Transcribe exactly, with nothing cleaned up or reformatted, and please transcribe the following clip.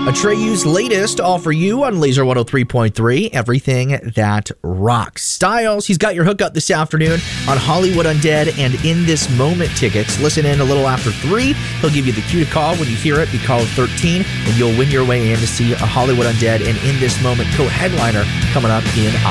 Atreyu's latest, all for you on Laser one oh three point three, everything that rocks. Styles, he's got your hookup this afternoon on Hollywood Undead and In This Moment tickets. Listen in a little after three. He'll give you the cue to call. When you hear it, be caller thirteen, and you'll win your way in to see a Hollywood Undead and In This Moment co-headliner coming up in